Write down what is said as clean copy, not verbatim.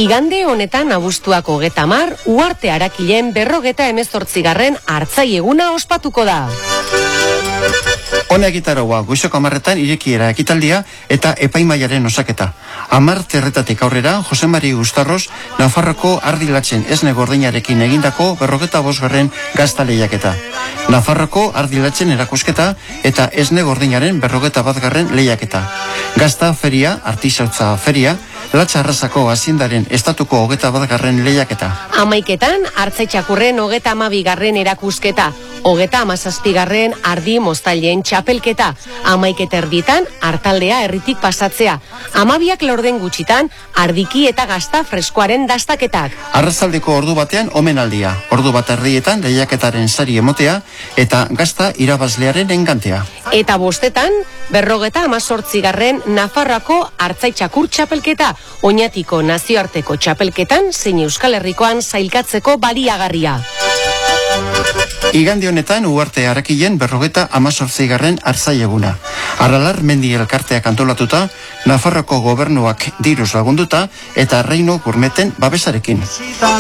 Igande honetan abuztuak 30, Uharte Arakilen 58. Artzai eguna ospatuko da. Hona egitaroa, goizoko 10 irekiera ekitaldia eta epaimaiaren osaketa. 10 terretatik aurrera, Jose Mari Ustarros, Nafarroko ardilatzen esne gordinarekin egindako 55. gazta lehiaketa. Nafarroko ardilatzen erakusketa eta esne gordinaren 51. lehiaketa. Gazta feria, artisautza feria, Latxa Arrasako Haziendaren estatuko 21. lehiaketa. 11etan, Artzai Txakurren 32. erakusketa. 37. Ardi Moztailen txapelketa. 11:30 Artaldea herritik pasatzea. 12 laurden gutxitan ardiki eta gazta freskoaren dastaketak. Arratsaldeko ordu batean omenaldia. Ordu 1:30 lehiaketaren sari emotea eta gazta irabazlearen engantea. Eta 5etan 58. Nafarroako Artzai Txakur txapelketa. Oñatiko nazioarteko txapelketan zein Euskal Herrikoan sailkatzeko baliagarria. Igande honetan Uharte Arakilen 58. Artzai eguna. Aralar mendi elkarteak antolatuta, Nafarroko gobernuak diruz lagunduta eta Reino Gurmeten babesarekin.